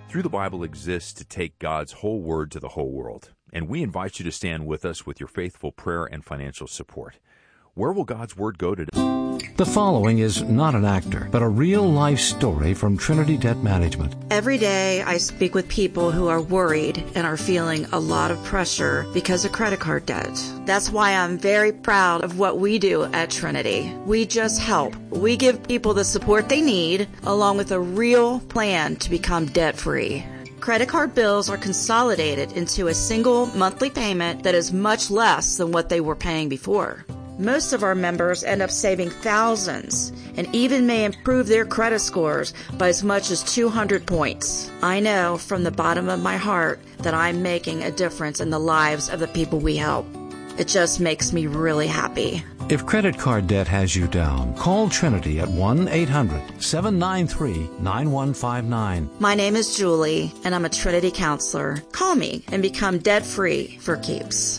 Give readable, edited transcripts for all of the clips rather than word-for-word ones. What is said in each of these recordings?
Through the Bible exists to take God's whole word to the whole world, and we invite you to stand with us with your faithful prayer and financial support. Where will God's word go today? The following is not an actor, but a real-life story from Trinity Debt Management. Every day I speak with people who are worried and are feeling a lot of pressure because of credit card debt. That's why I'm very proud of what we do at Trinity. We just help. We give people the support they need, along with a real plan to become debt-free. Credit card bills are consolidated into a single monthly payment that is much less than what they were paying before. Most of our members end up saving thousands and even may improve their credit scores by as much as 200 points. I know from the bottom of my heart that I'm making a difference in the lives of the people we help. It just makes me really happy. If credit card debt has you down, call Trinity at 1-800-793-9159. My name is Julie, and I'm a Trinity counselor. Call me and become debt-free for keeps.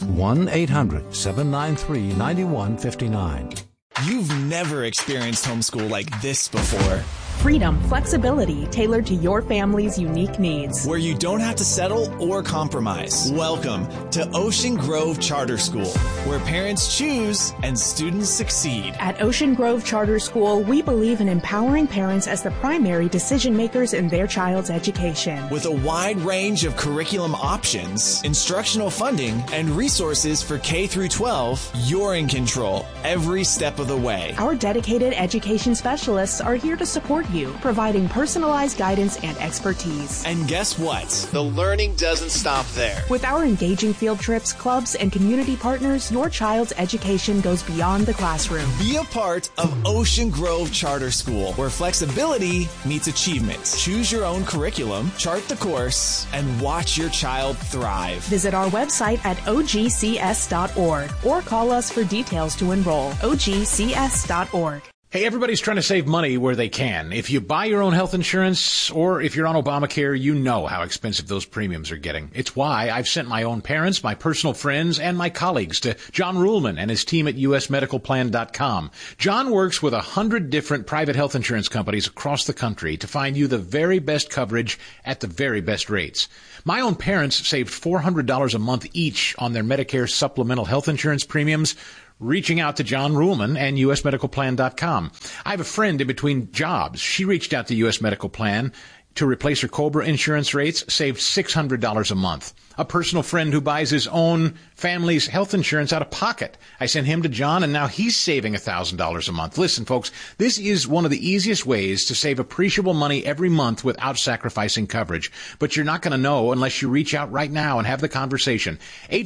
1-800-793-9159. You've never experienced homeschool like this before. Freedom, flexibility tailored to your family's unique needs. Where you don't have to settle or compromise. Welcome to Ocean Grove Charter School, where parents choose and students succeed. At Ocean Grove Charter School, we believe in empowering parents as the primary decision makers in their child's education. With a wide range of curriculum options, instructional funding, and resources for K through 12, you're in control every step of the way. Our dedicated education specialists are here to support you, providing personalized guidance and expertise. And guess what? The learning doesn't stop there. With our engaging field trips, clubs, and community partners, your child's education goes beyond the classroom. Be a part of Ocean Grove Charter School, where flexibility meets achievement. Choose your own curriculum, chart the course, and watch your child thrive. Visit our website at ogcs.org or call us for details to enroll. ogcs.org. Hey, everybody's trying to save money where they can. If you buy your own health insurance or if you're on Obamacare, you know how expensive those premiums are getting. It's why I've sent my own parents, my personal friends, and my colleagues to John Ruhlman and his team at usmedicalplan.com. John works with 100 different private health insurance companies across the country to find you the very best coverage at the very best rates. My own parents saved $400 a month each on their Medicare supplemental health insurance premiums, reaching out to John Ruhlman and usmedicalplan.com. I have a friend in between jobs. She reached out to US Medical Plan to replace her COBRA insurance rates, saved $600 a month. A personal friend who buys his own family's health insurance out of pocket. I sent him to John, and now he's saving $1,000 a month. Listen, folks, this is one of the easiest ways to save appreciable money every month without sacrificing coverage. But you're not going to know unless you reach out right now and have the conversation.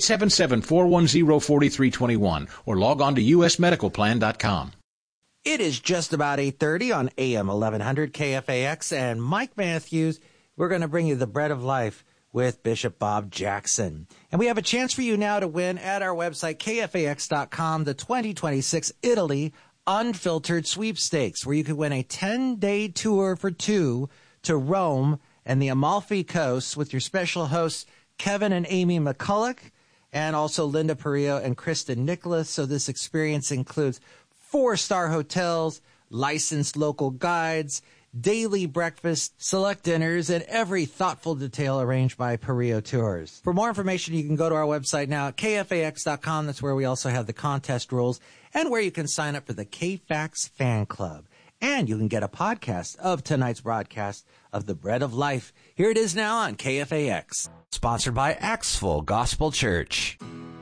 877-410-4321 or log on to usmedicalplan.com. It is just about 8:30 on AM 1100 KFAX, and Mike Matthews, we're going to bring you the Bread of Life with Bishop Bob Jackson. And we have a chance for you now to win at our website, KFAX.com, the 2026 Italy Unfiltered Sweepstakes, where you could win a 10-day tour for two to Rome and the Amalfi Coast with your special hosts, Kevin and Amy McCulloch, and also Linda Perillo and Kristen Nicholas. So this experience includes 4-star hotels, licensed local guides, daily breakfast, select dinners, and every thoughtful detail arranged by Perillo Tours. For more information, you can go to our website now at KFAX.com. That's where we also have the contest rules and where you can sign up for the KFAX fan club. And you can get a podcast of tonight's broadcast of The Bread of Life. Here it is now on KFAX. Sponsored by Axel Gospel Church.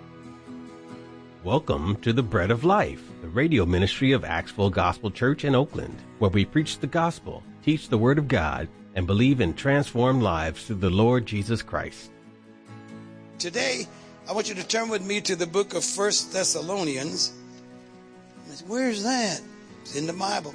Welcome to The Bread of Life, the radio ministry of Axel Gospel Church in Oakland, where we preach the gospel, teach the word of God, and believe in transformed lives through the Lord Jesus Christ. Today, I want you to turn with me to the book of 1 Thessalonians. Where's that? It's in the Bible.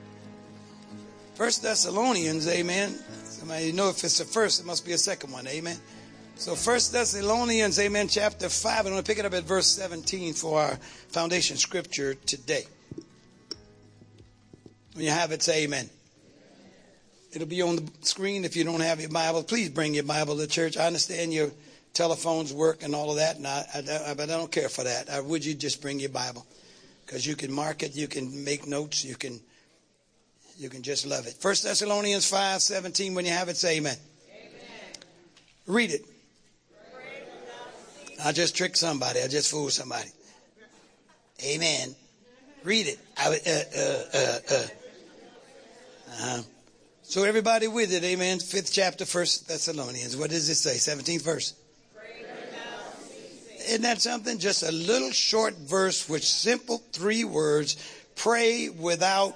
1 Thessalonians, amen. Somebody know if it's the first, it must be a second one, amen. So 1 Thessalonians, amen, chapter 5. I'm going to pick it up at verse 17 for our foundation scripture today. When you have it, say amen. It'll be on the screen if you don't have your Bible. Please bring your Bible to church. I understand your telephones work and all of that, but I don't care for that. Would you just bring your Bible? Because you can mark it, you can make notes, you can just love it. 1 Thessalonians 5:17. When you have it, say amen. Read it. I just tricked somebody. I just fooled somebody. Amen. Read it. So everybody with it, amen. 5th chapter, 1 Thessalonians. What does it say? 17th verse. Isn't that something? Just a little short verse with simple 3 words. Pray without.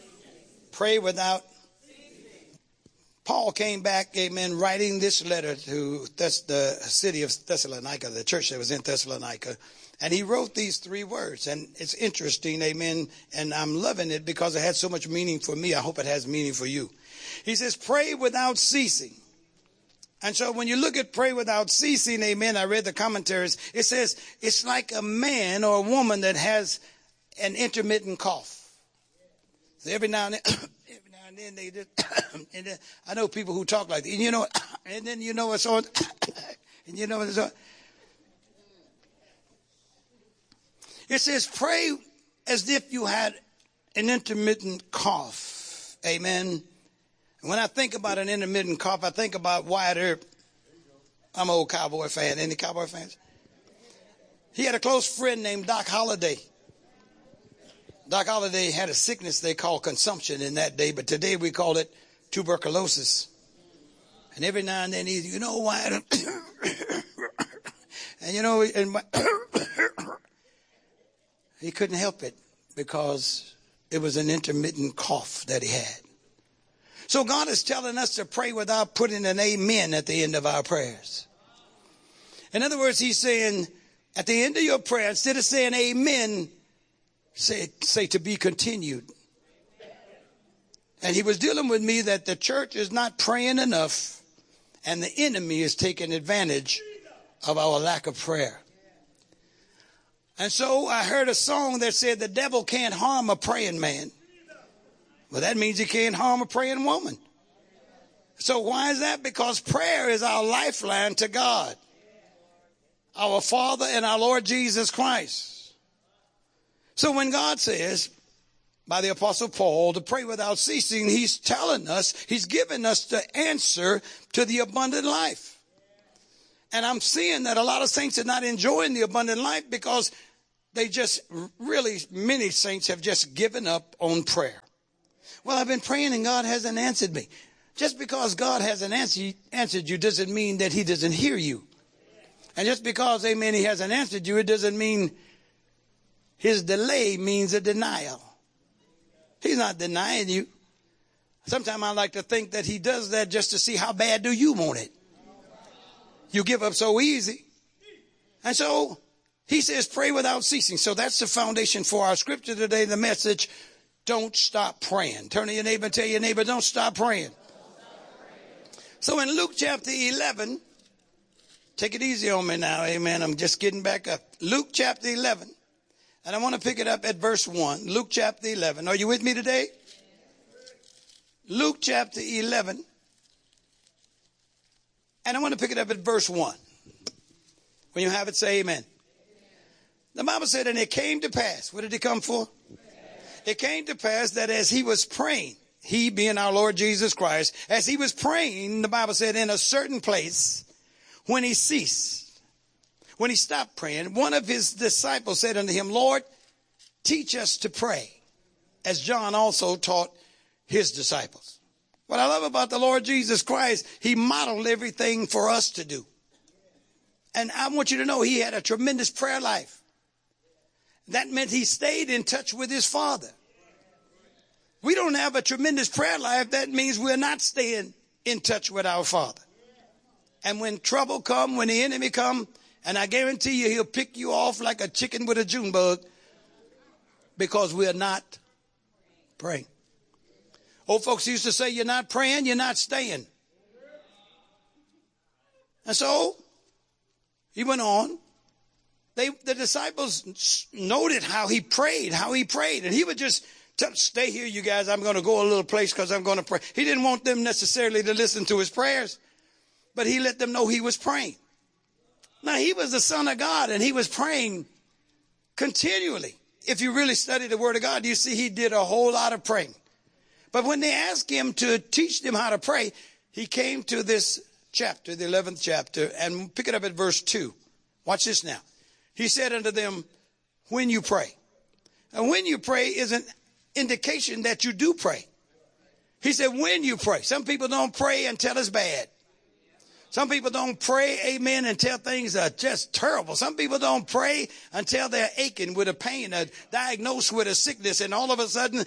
Paul came back, amen, writing this letter to the city of Thessalonica, the church that was in Thessalonica. And he wrote these 3 words. And it's interesting, amen. And I'm loving it because it has so much meaning for me. I hope it has meaning for you. He says, pray without ceasing. And so when you look at pray without ceasing, amen, I read the commentaries. It says it's like a man or a woman that has an intermittent cough. So every now and then, they just, and then I know people who talk like that. And you know, and then you know what's on, and you know what's on. It says pray as if you had an intermittent cough. Amen. When I think about an intermittent cough, I think about Wyatt Earp. I'm an old Cowboy fan. Any Cowboy fans? He had a close friend named Doc Holliday. Doc Holliday had a sickness they called consumption in that day, but today we call it tuberculosis. And every now and then you know, Wyatt, and you know, he couldn't help it because it was an intermittent cough that he had. So God is telling us to pray without putting an amen at the end of our prayers. In other words, he's saying at the end of your prayer, instead of saying amen, say to be continued. And he was dealing with me that the church is not praying enough and the enemy is taking advantage of our lack of prayer. And so I heard a song that said the devil can't harm a praying man. Well, that means he can't harm a praying woman. So why is that? Because prayer is our lifeline to God, our Father and our Lord Jesus Christ. So when God says, by the Apostle Paul, to pray without ceasing, he's telling us, he's giving us the answer to the abundant life. And I'm seeing that a lot of saints are not enjoying the abundant life because they just really, many saints have just given up on prayer. Well, I've been praying and God hasn't answered me. Just because God hasn't answered you doesn't mean that he doesn't hear you. And just because, amen, he hasn't answered you, it doesn't mean his delay means a denial. He's not denying you. Sometimes I like to think that he does that just to see how bad do you want it. You give up so easy. And so he says pray without ceasing. So that's the foundation for our scripture today, the message. Don't stop praying. Turn to your neighbor and tell your neighbor, don't stop praying. So in Luke chapter 11, take it easy on me now, amen. I'm just getting back up. Luke chapter 11, and I want to pick it up at verse 1. Luke chapter 11. Are you with me today? Luke chapter 11, and I want to pick it up at verse 1. When you have it, say amen. The Bible said, and it came to pass. What did it come for? It came to pass that as he was praying, he being our Lord Jesus Christ, as he was praying, the Bible said, in a certain place, when he ceased, when he stopped praying, one of his disciples said unto him, Lord, teach us to pray, as John also taught his disciples. What I love about the Lord Jesus Christ, he modeled everything for us to do. And I want you to know he had a tremendous prayer life. That meant he stayed in touch with his Father. We don't have a tremendous prayer life. That means we're not staying in touch with our Father. And when trouble come, when the enemy come, and I guarantee you he'll pick you off like a chicken with a June bug because we're not praying. Old folks used to say, you're not praying, you're not staying. And so he went on. The disciples noted how he prayed. And he would just stay here, you guys. I'm going to go a little place because I'm going to pray. He didn't want them necessarily to listen to his prayers, but he let them know he was praying. Now, he was the Son of God, and he was praying continually. If you really study the Word of God, you see he did a whole lot of praying. But when they asked him to teach them how to pray, he came to this chapter, the 11th chapter, and pick it up at verse 2. Watch this now. He said unto them, when you pray. And when you pray is an indication that you do pray. He said, when you pray. Some people don't pray until it's bad. Some people don't pray, amen, until things are just terrible. Some people don't pray until they're aching with a pain, diagnosed with a sickness, and all of a sudden,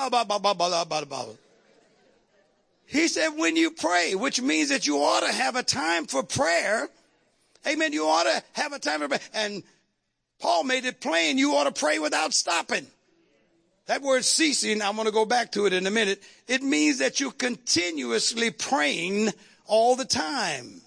He said, when you pray, which means that you ought to have a time for prayer. Amen. You ought to have a time for prayer. And Paul made it plain, you ought to pray without stopping. That word ceasing, I'm going to go back to it in a minute. It means that you're continuously praying all the time.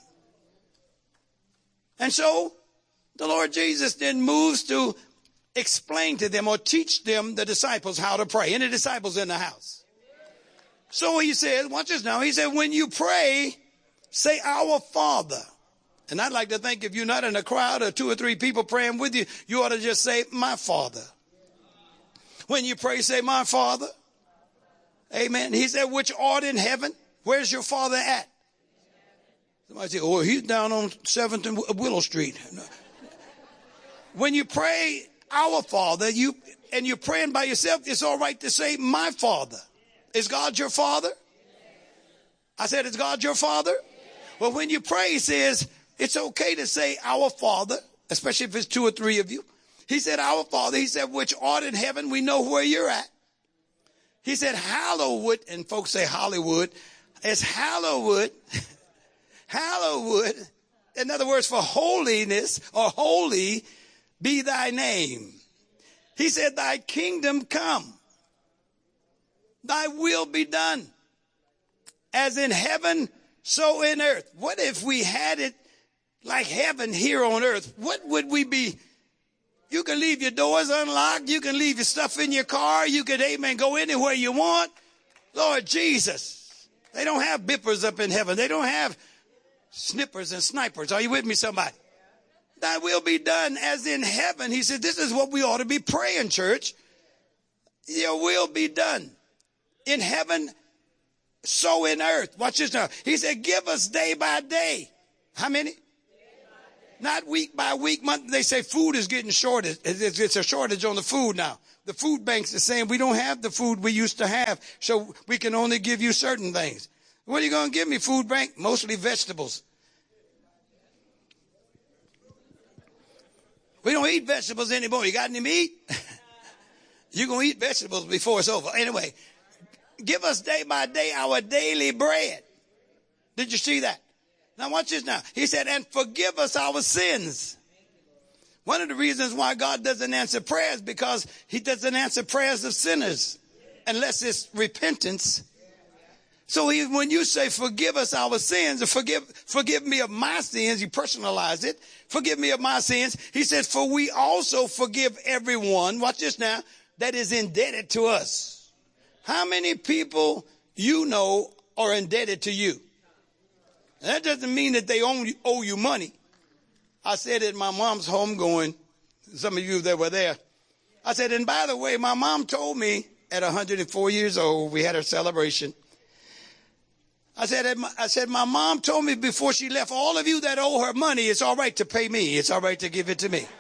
And so the Lord Jesus then moves to explain to them or teach them, the disciples, how to pray. Any disciples in the house? So he said, watch this now. He said, when you pray, say, our Father. And I'd like to think if you're not in a crowd or 2 or 3 people praying with you, you ought to just say, my Father. When you pray, say, my Father. Amen. He said, which art in heaven. Where's your Father at? Somebody say, oh, he's down on 7th and Willow Street. When you pray, our Father, and you're praying by yourself, it's all right to say, my Father. Is God your Father? I said, is God your Father? Well, when you pray, he says, it's okay to say our Father, especially if it's 2 or 3 of you. He said, our Father, he said, which art in heaven, we know where you're at. He said, hallowed, and folks say Hollywood, it's hallowed, hallowed, in other words, for holiness or holy be thy name. He said, thy kingdom come, thy will be done, as in heaven, so in earth. What if we had it like heaven here on earth? What would we be? You can leave your doors unlocked. You can leave your stuff in your car. You can, amen, go anywhere you want. Lord Jesus, they don't have bippers up in heaven. They don't have snippers and snipers. Are you with me, somebody? Thy will be done as in heaven. He said, this is what we ought to be praying, church. Your will be done in heaven, so in earth. Watch this now. He said, give us day by day. How many? Not week by week, month. They say food is getting shorted. It's a shortage on the food now. The food banks are saying we don't have the food we used to have, so we can only give you certain things. What are you going to give me, food bank? Mostly vegetables. We don't eat vegetables anymore. You got any meat? You're going to eat vegetables before it's over. Anyway, give us day by day our daily bread. Did you see that? Now watch this now. He said, and forgive us our sins. One of the reasons why God doesn't answer prayers, because he doesn't answer prayers of sinners unless it's repentance. So when you say forgive us our sins, or forgive me of my sins, you personalize it. Forgive me of my sins. He says, for we also forgive everyone, watch this now, that is indebted to us. How many people you know are indebted to you? That doesn't mean that they owe you money. I said at my mom's homegoing, some of you that were there, I said, and by the way, my mom told me at 104 years old, we had her celebration. I said, my mom told me before she left, all of you that owe her money, it's all right to pay me. It's all right to give it to me.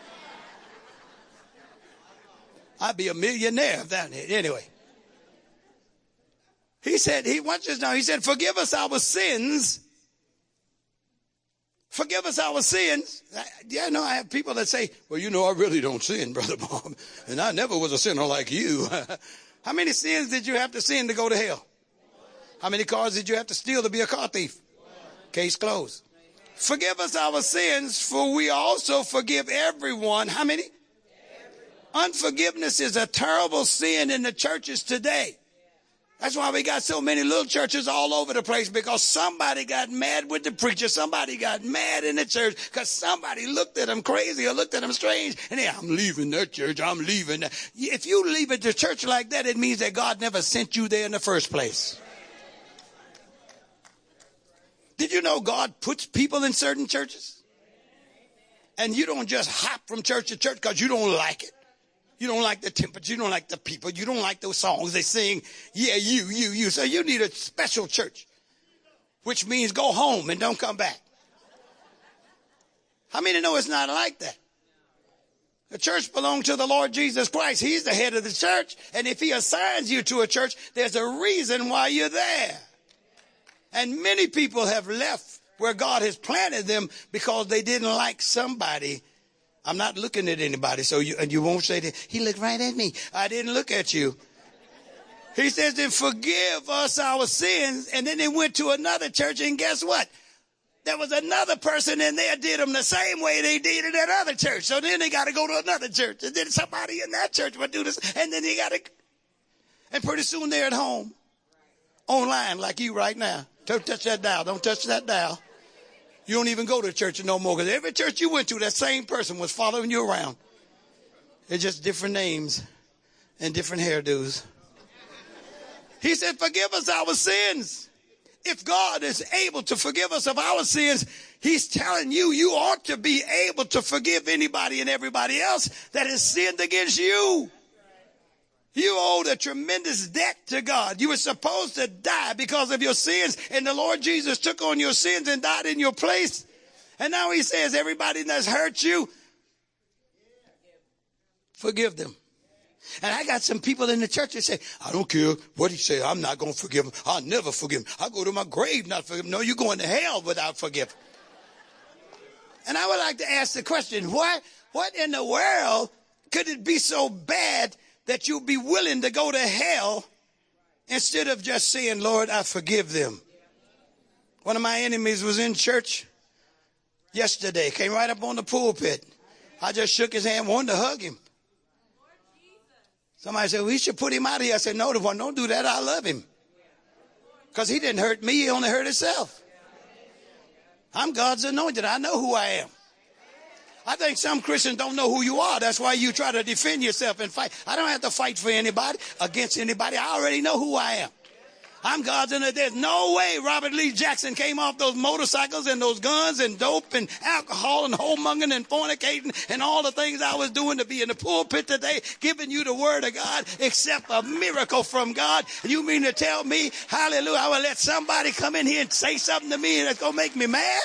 I'd be a millionaire if that, anyway. He said, watch this now. He said, forgive us our sins. Forgive us our sins. Yeah, no, I have people that say, well, you know, I really don't sin, Brother Bob. And I never was a sinner like you. How many sins did you have to sin to go to hell? How many cars did you have to steal to be a car thief? Case closed. Forgive us our sins, for we also forgive everyone. How many? Unforgiveness is a terrible sin in the churches today. That's why we got so many little churches all over the place, because somebody got mad with the preacher. Somebody got mad in the church because somebody looked at them crazy or looked at them strange. And I'm leaving that church. I'm leaving that. If you leave at the church like that, it means that God never sent you there in the first place. Did you know God puts people in certain churches? And you don't just hop from church to church because you don't like it. You don't like the temperature. You don't like the people. You don't like those songs they sing. Yeah, you. So you need a special church. which means go home and don't come back. How many know it's not like that? The church belongs to the Lord Jesus Christ. He's the head of the church. And if he assigns you to a church, there's a reason why you're there. And many people have left where God has planted them because they didn't like somebody. I'm not looking at anybody, so you won't say that. He looked right at me. I didn't look at you. He says, then forgive us our sins. And then they went to another church, and guess what? There was another person in there did them the same way they did in that other church. So then they got to go to another church. And then somebody in that church would do this. And then they got to, and pretty soon they're at home, online like you right now. Don't touch that dial. Don't touch that dial. You don't even go to church no more, because every church you went to, that same person was following you around. It's just different names and different hairdos. He said, forgive us our sins. If God is able to forgive us of our sins, he's telling you, you ought to be able to forgive anybody and everybody else that has sinned against you. You owed a tremendous debt to God. You were supposed to die because of your sins, and the Lord Jesus took on your sins and died in your place. And now he says, everybody that's hurt you, forgive them. And I got some people in the church that say, I don't care what he say. I'm not going to forgive him. I'll never forgive him. I'll go to my grave not forgive him. No, you're going to hell without forgiving. And I would like to ask the question, what in the world could it be so bad that you'll be willing to go to hell instead of just saying, Lord, I forgive them? One of my enemies was in church yesterday, came right up on the pulpit. I just shook his hand, wanted to hug him. Somebody said, we should put him out of here. I said, no, don't do that. I love him. Because he didn't hurt me. He only hurt himself. I'm God's anointed. I know who I am. I think some Christians don't know who you are. That's why you try to defend yourself and fight. I don't have to fight for anybody, against anybody. I already know who I am. I'm God's anointed. There's no way Robert Lee Jackson came off those motorcycles and those guns and dope and alcohol and whoremongering and fornicating and all the things I was doing to be in the pulpit today, giving you the word of God, except a miracle from God. You mean to tell me, hallelujah, I will let somebody come in here and say something to me and it's going to make me mad?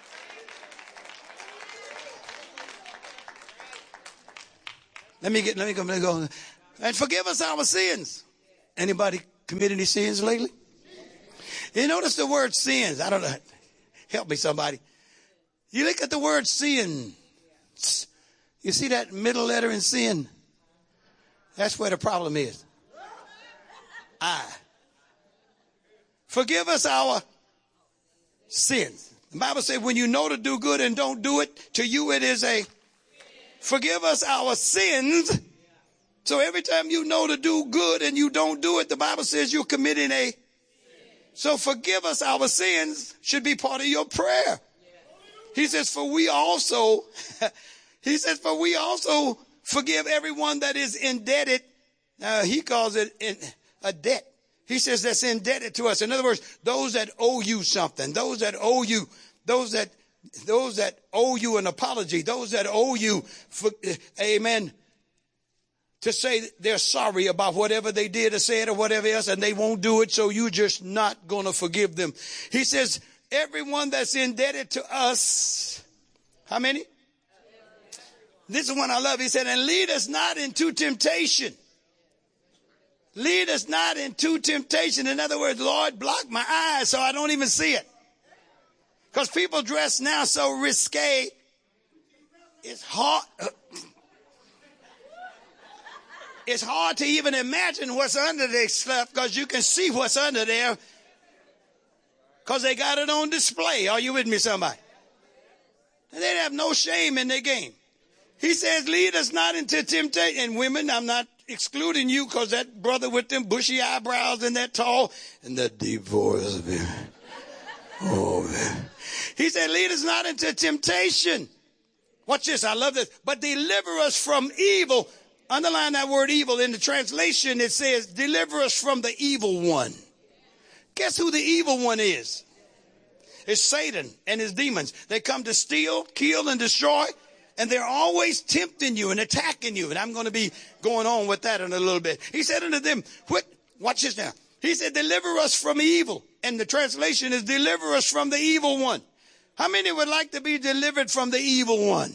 Let me go. And forgive us our sins. Anybody commit any sins lately? You notice the word sins. I don't know. Help me, somebody. You look at the word sin. You see that middle letter in sin? That's where the problem is. I. Forgive us our sins. The Bible says when you know to do good and don't do it, to you it is a forgive us our sins. So every time you know to do good and you don't do it, the Bible says you're committing a. So forgive us our sins should be part of your prayer. He says, for we also forgive everyone that is indebted. He calls it a debt. He says that's indebted to us. In other words, those that owe you something, those that owe you an apology, those that owe you, amen, to say they're sorry about whatever they did or said or whatever else, and they won't do it, so you're just not going to forgive them. He says, everyone that's indebted to us, how many? This is one I love. He said, and lead us not into temptation. Lead us not into temptation. In other words, Lord, block my eyes so I don't even see it. Because people dress now so risque. It's hard. It's hard to even imagine what's under their stuff because you can see what's under there because they got it on display. Are you with me, somebody? And they have no shame in their game. He says, lead us not into temptation. And women, I'm not excluding you because that brother with them bushy eyebrows and that tall and that deep voice. Oh, man. He said, lead us not into temptation. Watch this. I love this. But deliver us from evil. Underline that word evil. In the translation, it says, deliver us from the evil one. Guess who the evil one is? It's Satan and his demons. They come to steal, kill, and destroy. And they're always tempting you and attacking you. And I'm going to be going on with that in a little bit. He said unto them, watch this now. He said, deliver us from evil. And the translation is deliver us from the evil one. How many would like to be delivered from the evil one?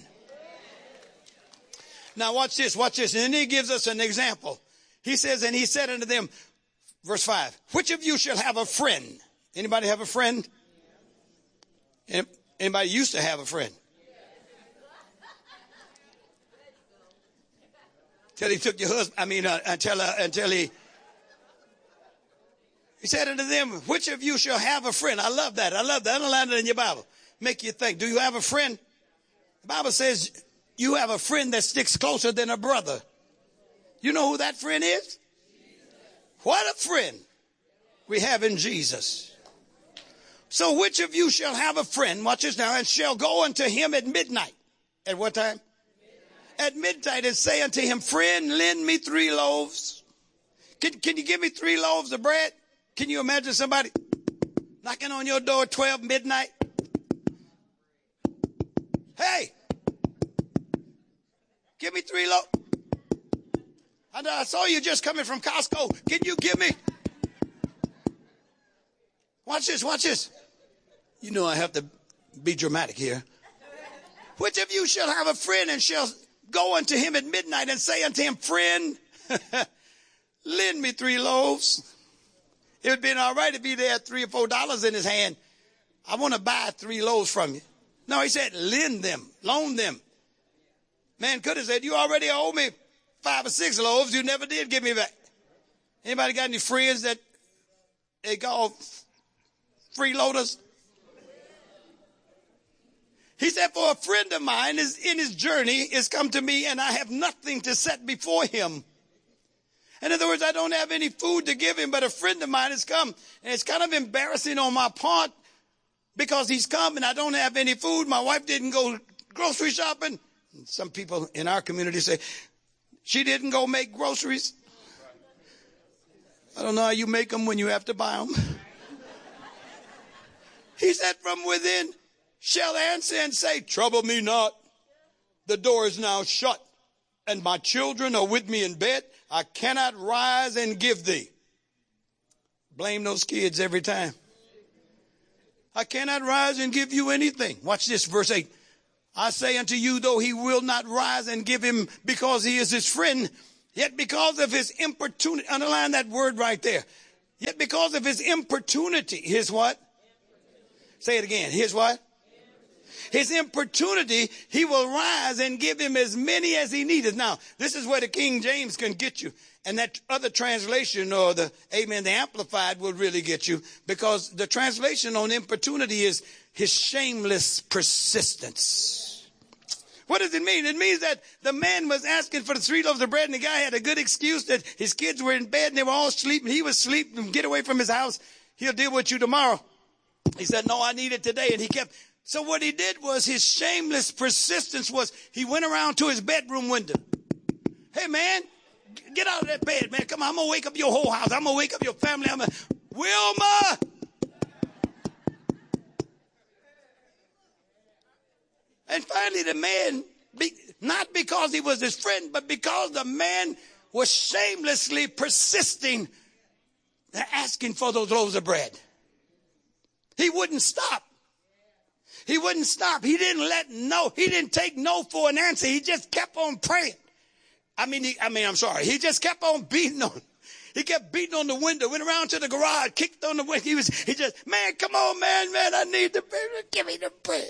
Now watch this, watch this. And then he gives us an example. He says, and he said unto them, verse 5, which of you shall have a friend? Anybody have a friend? Anybody used to have a friend? Till he took your husband, until he said unto them, which of you shall have a friend? I love that. I love that. Underline it in your Bible. Make you think. Do you have a friend? The Bible says you have a friend that sticks closer than a brother. You know who that friend is? What a friend we have in Jesus. So which of you shall have a friend, watch this now, and shall go unto him at midnight. At what time? At midnight, and say unto him, friend, lend me 3 loaves. Can you give me 3 loaves of bread? Can you imagine somebody knocking on your door at 12 midnight? Hey, give me 3 loaves. I saw you just coming from Costco. Can you give me? Watch this, watch this. You know I have to be dramatic here. Which of you shall have a friend and shall go unto him at midnight and say unto him, friend, lend me 3 loaves. It would have been all right if he had $3 or $4 in his hand. I want to buy 3 loaves from you. No, he said, lend them, loan them. Man could have said, you already owe me 5 or 6 loaves. You never did give me back. Anybody got any friends that they call freeloaders? He said, for a friend of mine is in his journey is come to me, and I have nothing to set before him. In other words, I don't have any food to give him, but a friend of mine has come. And it's kind of embarrassing on my part because he's come and I don't have any food. My wife didn't go grocery shopping. Some people in our community say, she didn't go make groceries. I don't know how you make them when you have to buy them. He said, from within shall answer and say, trouble me not. The door is now shut, and my children are with me in bed. I cannot rise and give thee. Blame those kids every time. I cannot rise and give you anything. Watch this, verse 8. I say unto you, though he will not rise and give him because he is his friend, yet because of his importunity, underline that word right there. Yet because of his importunity, his what? Say it again. His what? His importunity, he will rise and give him as many as he needeth. Now, this is where the King James can get you. And that other translation, or the Amplified, will really get you. Because the translation on importunity is his shameless persistence. What does it mean? It means that the man was asking for the 3 loaves of bread, and the guy had a good excuse that his kids were in bed and they were all asleep, and he was asleep, and get away from his house. He'll deal with you tomorrow. He said, no, I need it today. And he kept. So what he did was, his shameless persistence was, he went around to his bedroom window. Hey, man, get out of that bed, man. Come on, I'm going to wake up your whole house. I'm going to wake up your family. Wilma! And finally the man, not because he was his friend, but because the man was shamelessly persisting, asking for those loaves of bread. He wouldn't stop. He wouldn't stop. He didn't take no for an answer. He just kept on praying. He just kept on beating on. He kept beating on the window, went around to the garage, kicked on the window. He just, man, come on, man, I need the bread. Give me the bread.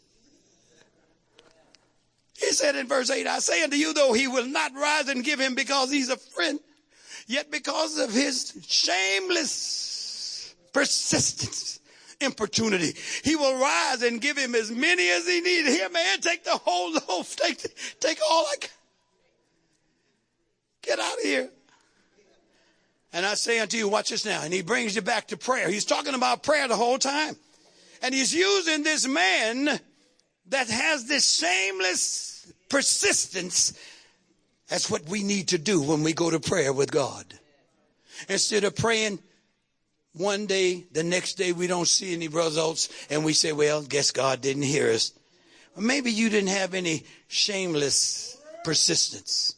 He said in verse 8, I say unto you, though he will not rise and give him because he's a friend, yet because of his shameless persistence, importunity, he will rise and give him as many as he needs. Here, man, take the whole loaf. Take all I got. Get out of here. And I say unto you, watch this now. And he brings you back to prayer. He's talking about prayer the whole time. And he's using this man that has this shameless persistence. That's what we need to do when we go to prayer with God. Instead of praying one day, the next day we don't see any results, and we say, well, guess God didn't hear us. Or maybe you didn't have any shameless persistence.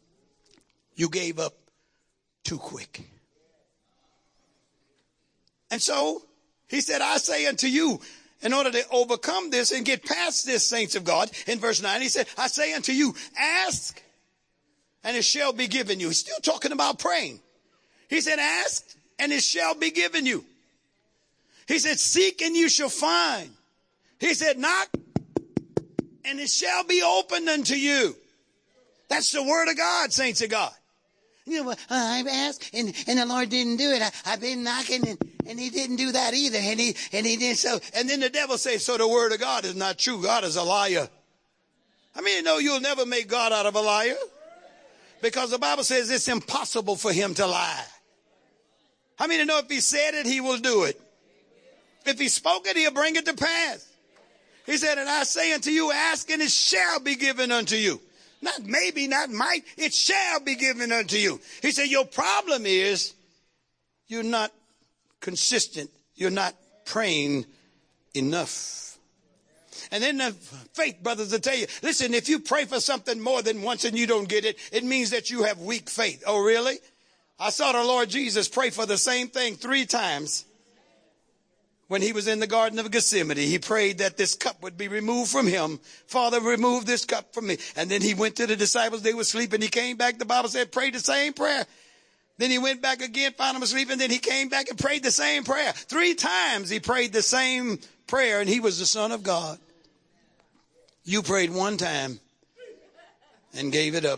You gave up too quick. And so he said, I say unto you, in order to overcome this and get past this, saints of God, in verse 9, he said, I say unto you, ask, and it shall be given you. He's still talking about praying. He said, ask, and it shall be given you. He said, seek, and you shall find. He said, knock, and it shall be opened unto you. That's the word of God, saints of God. You know, I've asked, and the Lord didn't do it. I've been knocking, and he didn't do that either. And he didn't. So, and then the devil says, so the word of God is not true. God is a liar. I mean, you know, you'll never make God out of a liar, because the Bible says it's impossible for him to lie. I mean, you know, if he said it, he will do it. If he spoke it, he'll bring it to pass. He said, and I say unto you, ask, and it shall be given unto you. Not maybe, not might. It shall be given unto you. He said, your problem is you're not consistent. You're not praying enough. And then the faith brothers will tell you, listen, if you pray for something more than once and you don't get it, it means that you have weak faith. Oh, really? I saw the Lord Jesus pray for the same thing 3 times. When he was in the Garden of Gethsemane, he prayed that this cup would be removed from him. Father, remove this cup from me. And then he went to the disciples. They were sleeping. He came back. The Bible said, prayed the same prayer. Then he went back again, found them asleep. And then he came back and prayed the same prayer. 3 times he prayed the same prayer, and he was the Son of God. You prayed 1 time and gave it up.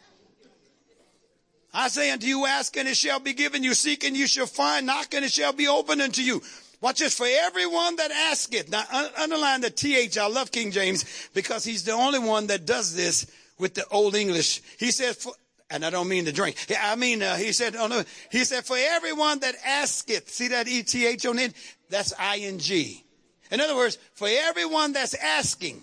I say unto you, ask, and it shall be given you. Seek, and you shall find. Knock, and it shall be opened unto you. Watch this. For everyone that asketh. Now, underline the TH. I love King James because he's the only one that does this with the Old English. He says, and I don't mean to drink. I mean, he said, for everyone that asketh. See that ETH on it? That's ING. In other words, for everyone that's asking,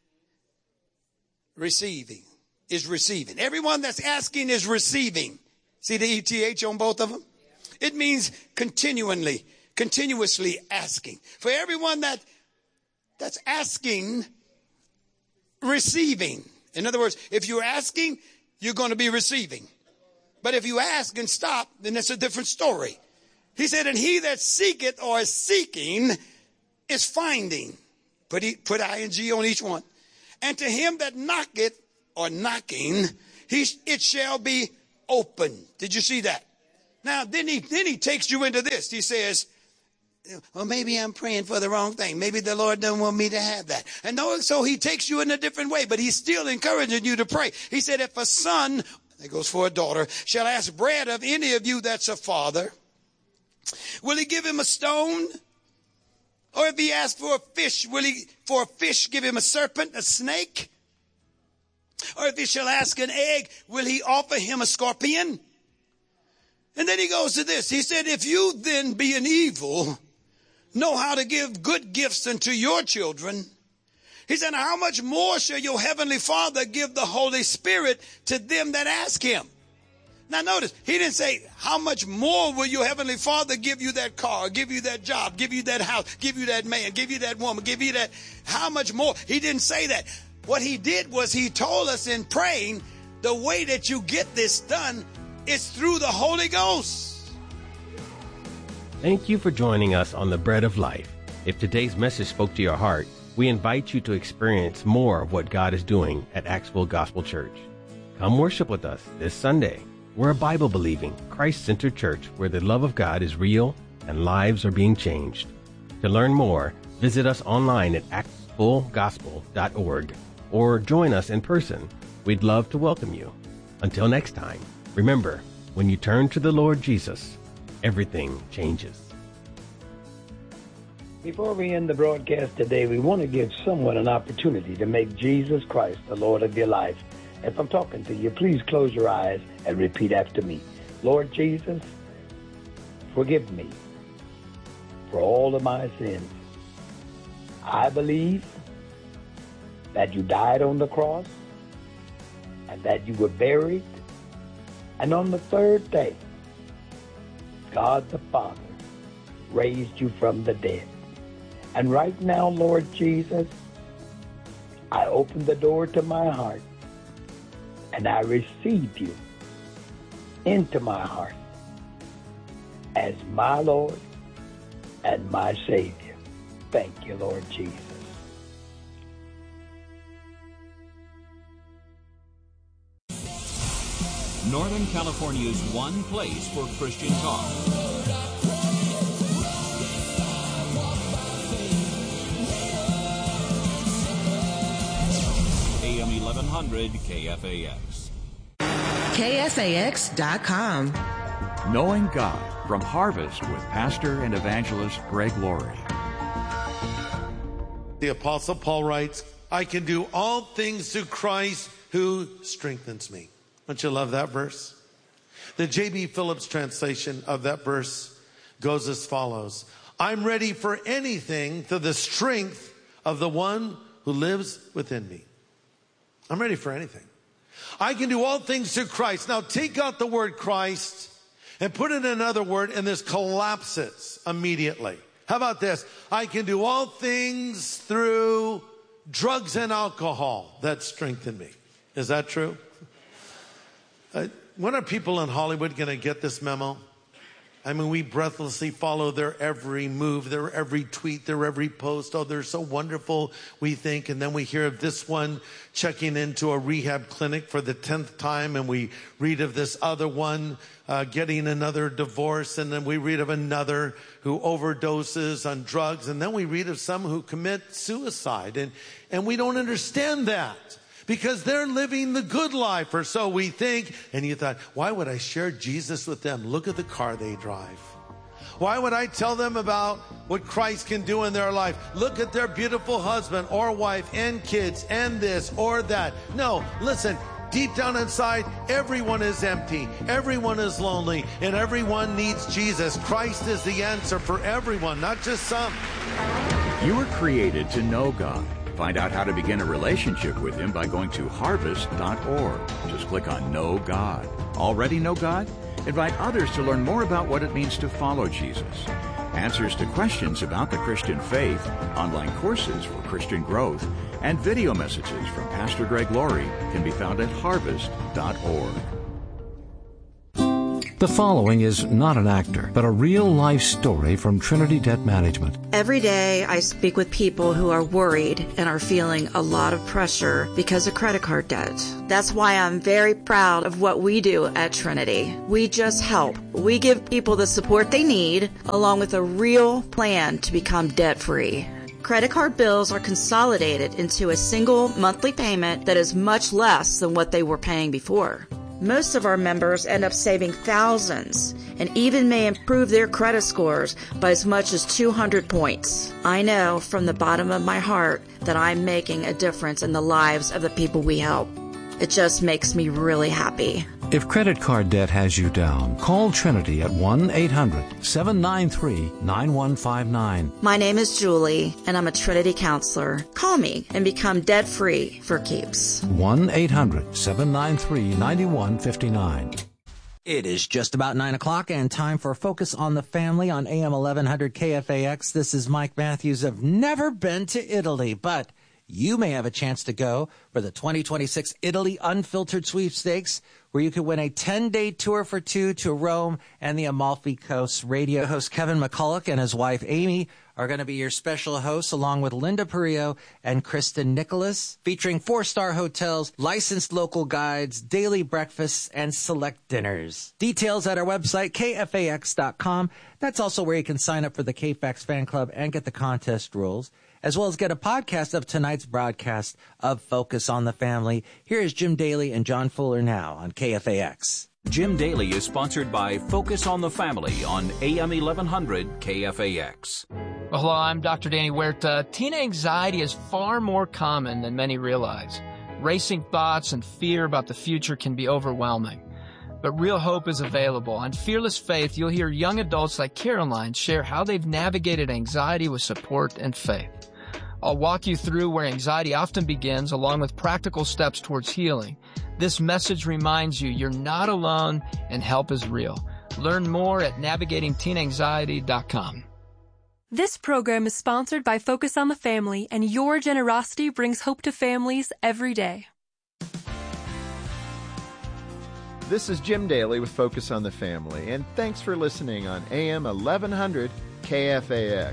receiving is receiving. Everyone that's asking is receiving. See the ETH on both of them? It means continuously asking. For everyone that's asking, receiving. In other words, if you're asking, you're going to be receiving. But if you ask and stop, then that's a different story. He said, and he that seeketh or is seeking is finding. Put ing on each one. And to him that knocketh or knocking, it shall be open. Did you see that? Now, then he takes you into this. He says, well, maybe I'm praying for the wrong thing. Maybe the Lord doesn't want me to have that. And so he takes you in a different way, but he's still encouraging you to pray. He said, if a son, that goes for a daughter, shall ask bread of any of you that's a father, will he give him a stone? Or if he asks for a fish, will he for a fish give him a serpent, a snake? Or if he shall ask an egg, will he offer him a scorpion? And then he goes to this. He said, if you then being evil know how to give good gifts unto your children, he said, how much more shall your heavenly Father give the Holy Spirit to them that ask him? Now notice, he didn't say, how much more will your heavenly Father give you that car, give you that job, give you that house, give you that man, give you that woman, give you that, how much more? He didn't say that. What he did was he told us in praying, the way that you get this done is through the Holy Ghost. Thank you for joining us on The Bread of Life. If today's message spoke to your heart, we invite you to experience more of what God is doing at Axville Gospel Church. Come worship with us this Sunday. We're a Bible-believing, Christ-centered church where the love of God is real and lives are being changed. To learn more, visit us online at axvillegospel.org or join us in person. We'd love to welcome you. Until next time, remember, when you turn to the Lord Jesus, everything changes. Before we end the broadcast today, we want to give someone an opportunity to make Jesus Christ the Lord of your life. If I'm talking to you, please close your eyes and repeat after me. Lord Jesus, forgive me for all of my sins. I believe that you died on the cross and that you were buried. And on the 3rd day, God the Father raised you from the dead. And right now, Lord Jesus, I open the door to my heart and I receive you into my heart as my Lord and my Savior. Thank you, Lord Jesus. Northern California's one place for Christian talk. AM 1100 KFAX. KFAX.com. Knowing God from Harvest with Pastor and Evangelist Greg Laurie. The Apostle Paul writes, I can do all things through Christ who strengthens me. Don't you love that verse? The J.B. Phillips translation of that verse goes as follows. I'm ready for anything through the strength of the one who lives within me. I'm ready for anything. I can do all things through Christ. Now take out the word Christ and put in another word, and this collapses immediately. How about this? I can do all things through drugs and alcohol that strengthen me. Is that true? When are people in Hollywood going to get this memo? I mean, we breathlessly follow their every move, their every tweet, their every post. Oh, they're so wonderful, we think. And then we hear of this one checking into a rehab clinic for the 10th time. And we read of this other one getting another divorce. And then we read of another who overdoses on drugs. And then we read of some who commit suicide. And we don't understand that. Because they're living the good life, or so we think. And you thought, why would I share Jesus with them? Look at the car they drive. Why would I tell them about what Christ can do in their life? Look at their beautiful husband or wife and kids and this or that. No, listen, deep down inside, everyone is empty. Everyone is lonely. And everyone needs Jesus. Christ is the answer for everyone, not just some. You were created to know God. Find out how to begin a relationship with Him by going to harvest.org. Just click on Know God. Already know God? Invite others to learn more about what it means to follow Jesus. Answers to questions about the Christian faith, online courses for Christian growth, and video messages from Pastor Greg Laurie can be found at harvest.org. The following is not an actor, but a real-life story from Trinity Debt Management. Every day I speak with people who are worried and are feeling a lot of pressure because of credit card debt. That's why I'm very proud of what we do at Trinity. We just help. We give people the support they need, along with a real plan to become debt-free. Credit card bills are consolidated into a single monthly payment that is much less than what they were paying before. Most of our members end up saving thousands and even may improve their credit scores by as much as 200 points. I know from the bottom of my heart that I'm making a difference in the lives of the people we help. It just makes me really happy. If credit card debt has you down, call Trinity at 1-800-793-9159. My name is Julie, and I'm a Trinity counselor. Call me and become debt-free for keeps. 1-800-793-9159. It is just about 9 o'clock and time for Focus on the Family on AM 1100 KFAX. This is Mike Matthews. I've never been to Italy, but you may have a chance to go for the 2026 Italy Unfiltered Sweepstakes, where you could win a 10-day tour for two to Rome and the Amalfi Coast. Radio host Kevin McCulloch and his wife Amy are going to be your special hosts, along with Linda Perillo and Kristen Nicholas, featuring 4-star hotels, licensed local guides, daily breakfasts, and select dinners. Details at our website, kfax.com. That's also where you can sign up for the KFAX fan club and get the contest rules, as well as get a podcast of tonight's broadcast of Focus on the Family. Here is Jim Daly and John Fuller now on KFAX. Jim Daly is sponsored by Focus on the Family on AM 1100 KFAX. Well, hello, I'm Dr. Danny Huerta. Teen anxiety is far more common than many realize. Racing thoughts and fear about the future can be overwhelming. But real hope is available. On Fearless Faith, you'll hear young adults like Caroline share how they've navigated anxiety with support and faith. I'll walk you through where anxiety often begins, along with practical steps towards healing. This message reminds you you're not alone and help is real. Learn more at navigatingteenanxiety.com. This program is sponsored by Focus on the Family, and your generosity brings hope to families every day. This is Jim Daly with Focus on the Family, and thanks for listening on AM 1100 KFAX.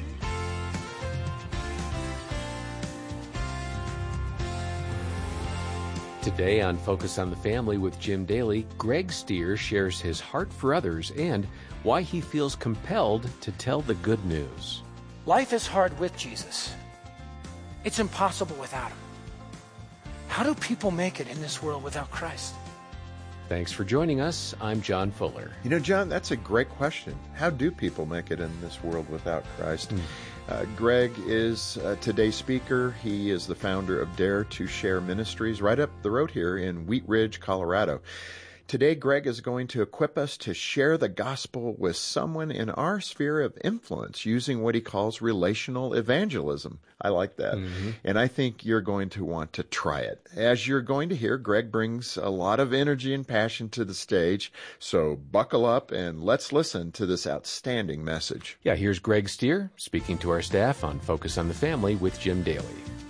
Today on Focus on the Family with Jim Daly, Greg Stier shares his heart for others and why he feels compelled to tell the good news. Life is hard with Jesus. It's impossible without him. How do people make it in this world without Christ? Thanks for joining us. I'm John Fuller. You know, John, that's a great question. How do people make it in this world without Christ? Greg is today's speaker. He is the founder of Dare to Share Ministries right up the road here in Wheat Ridge, Colorado. Today, Greg is going to equip us to share the gospel with someone in our sphere of influence using what he calls relational evangelism. I like that. And I think you're going to want to try it. As you're going to hear, Greg brings a lot of energy and passion to the stage. So buckle up and let's listen to this outstanding message. Yeah, here's Greg Stier speaking to our staff on Focus on the Family with Jim Daly.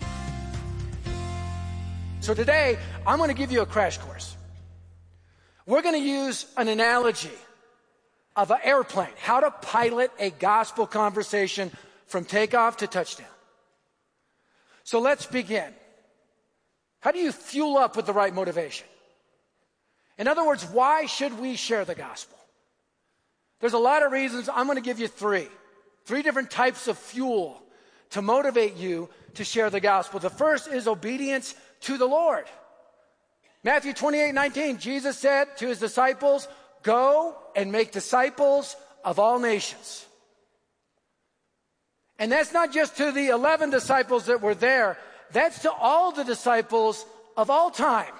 So today, I'm going to give you a crash course. We're going to use an analogy of an airplane, how to pilot a gospel conversation from takeoff to touchdown. So let's begin. How do you fuel up with the right motivation? In other words, why should we share the gospel? There's a lot of reasons. I'm going to give you three different types of fuel to motivate you to share the gospel. The first is obedience to the Lord. Matthew 28:19, Jesus said to his disciples, "Go and make disciples of all nations." And that's not just to the 11 disciples that were there. That's to all the disciples of all time.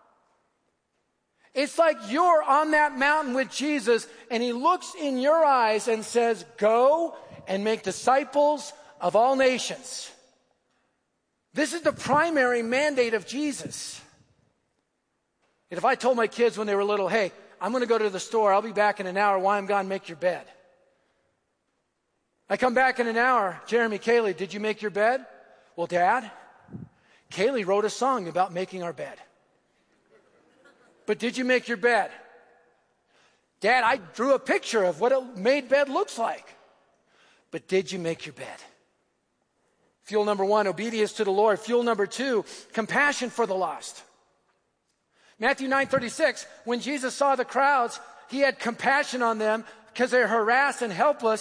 It's like you're on that mountain with Jesus, and he looks in your eyes and says, "Go and make disciples of all nations." This is the primary mandate of Jesus. And if I told my kids when they were little, "Hey, I'm going to go to the store. I'll be back in an hour. While I'm gone, make your bed." I come back in an hour. "Jeremy, Kaylee, did you make your bed?" "Well, Dad, Kaylee wrote a song about making our bed." "But did you make your bed?" "Dad, I drew a picture of what a made bed looks like." "But did you make your bed?" Fuel number one, obedience to the Lord. Fuel number two, compassion for the lost. Matthew 9:36, when Jesus saw the crowds, he had compassion on them because they're harassed and helpless.